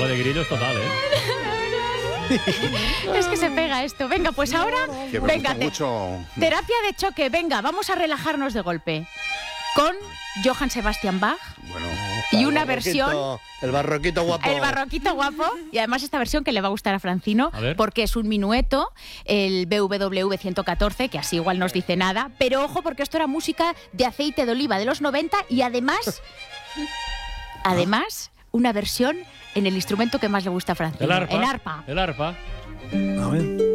de grillos total, ¿eh? Es que se pega esto. Venga, pues ahora, Que me venga, gusta mucho. terapia de choque. Venga, vamos a relajarnos de golpe. Con Johann Sebastian Bach Bueno, y una versión... El barroquito guapo. El barroquito guapo. Y además esta versión que le va a gustar a Francino, A ver. porque es un minueto, el BWV 114, que así igual no os dice nada. Pero ojo, porque esto era música de aceite de oliva de los 90 y además, una versión en el instrumento que más le gusta a Francino, El arpa. en arpa. El arpa. A ver.